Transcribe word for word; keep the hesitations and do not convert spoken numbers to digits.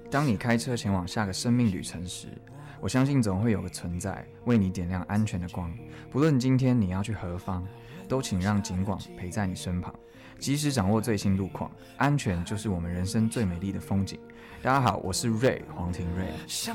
当你开车前往下个生命旅程时，我相信总会有个存在为你点亮安全的光。不论今天你要去何方，都请让警广陪在你身旁，及时掌握最新路况。安全就是我们人生最美丽的风景。大家好，我是 Ray 黄庭瑞。想